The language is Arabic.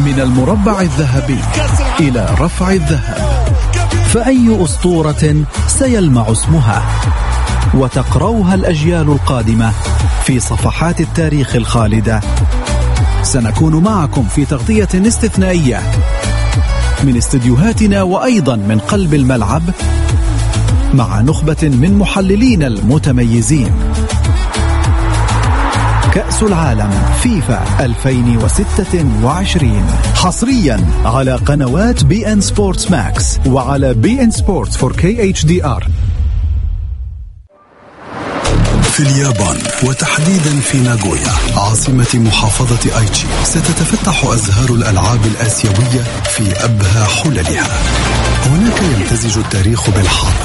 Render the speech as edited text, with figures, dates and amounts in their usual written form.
من المربع الذهبي إلى رفع الذهب، فأي أسطورة سيلمع اسمها وتقرأها الأجيال القادمة في صفحات التاريخ الخالدة. سنكون معكم في تغطية استثنائية من استديوهاتنا وأيضا من قلب الملعب مع نخبة من محللين المتميزين. كأس العالم فيفا 2026 حصريا على قنوات بي ان سبورتس ماكس وعلى بي ان سبورتس 4K HDR. في اليابان وتحديدا في ناغويا عاصمة محافظة آيتشي ستتفتح أزهار الألعاب الآسيوية في أبهى حللها. هناك يمتزج التاريخ بالحاضر